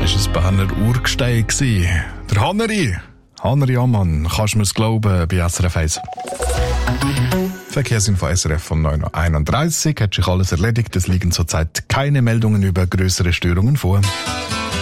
ist ein Berner Urgestein gewesen. Der Haneri Ammann, kannst du mir's glauben, bei SRF 1. Verkehrsinfo SRF von 9.31 Uhr. Hat sich alles erledigt. Es liegen zurzeit keine Meldungen über größere Störungen vor.